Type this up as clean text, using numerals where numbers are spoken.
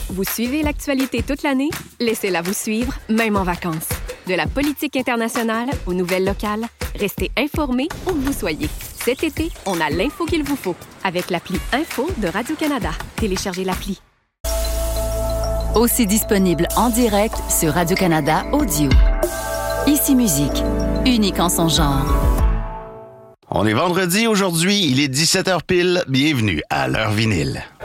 Vous suivez l'actualité toute l'année? Laissez-la vous suivre, même en vacances. De la politique internationale aux nouvelles locales, restez informés où que vous soyez. Cet été, on a l'info qu'il vous faut avec l'appli Info de Radio-Canada. Téléchargez l'appli. Aussi disponible en direct sur Radio-Canada Audio. Ici Musique, unique en son genre. On est vendredi aujourd'hui, il est 17h pile. Bienvenue à l'heure vinyle.